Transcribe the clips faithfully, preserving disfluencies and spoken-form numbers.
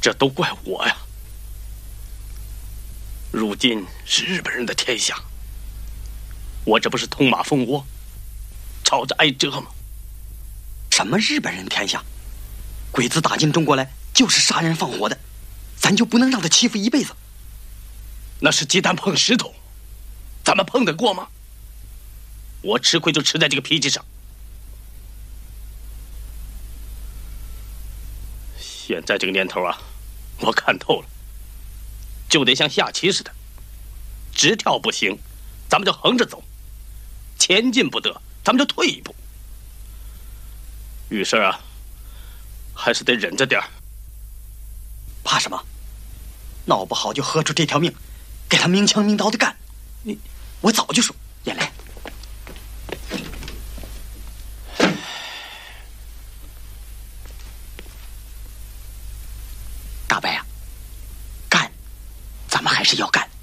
这都怪我呀！如今是日本人的天下，我这不是捅马蜂窝，吵着挨蛰吗？ 什么日本人天下？鬼子打进中国来就是杀人放火的，咱就不能让他欺负一辈子？ 那是鸡蛋碰石头，咱们碰得过吗？我吃亏就吃在这个脾气上。现在这个年头啊，我看透了，就得像下棋似的，直跳不行，咱们就横着走；前进不得，咱们就退一步。遇事啊，还是得忍着点儿。 怕什么？闹不好就豁出这条命，给他明枪明刀的干。你，我早就说，燕来，大白啊，干，咱们还是要干。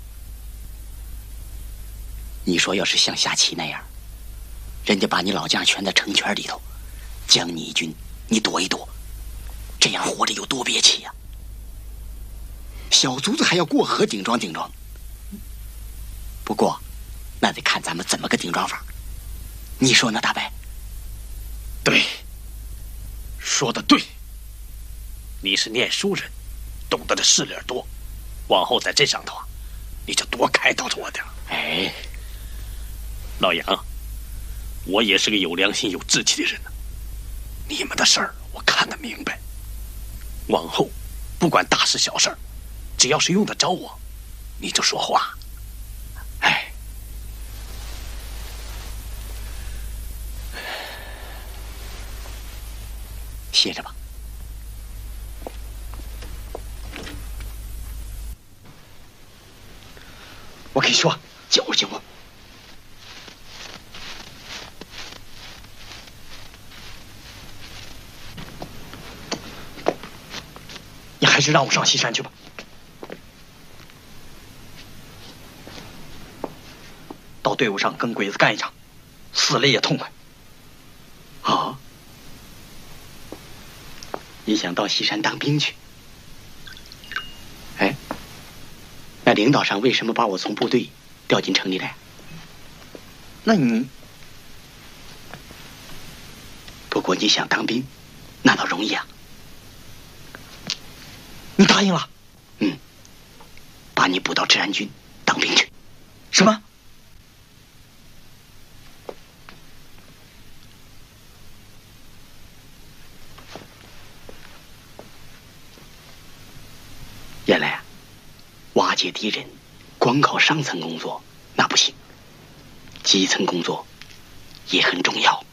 你说要是像下棋那样，人家把你老将圈在城圈里头，将你一军，你躲一躲，这样活着有多憋气呀、啊！小卒子还要过河顶撞顶撞。不过，那得看咱们怎么个顶撞法。你说呢，大白？ 对，说的对。你是念书人，懂得的事理多，往后在这上头啊，你就多开导着我点。 哎， 老杨，我也是个有良心、有志气的人呢。你们的事儿我看得明白，往后不管大事小事，只要是用得着我，你就说话。 哎，歇着吧。我跟你说，搅和搅和。你还是让我上西山去吧。到队伍上跟鬼子干一场，死了也痛快。啊？你想到西山当兵去？哎，那领导上为什么把我从部队调进城里来？那你……不过你想当兵，那倒容易啊。你答应了？嗯，把你补到治安军当兵去。什么？原来啊，瓦解敌人光靠上层工作那不行，基层工作也很重要。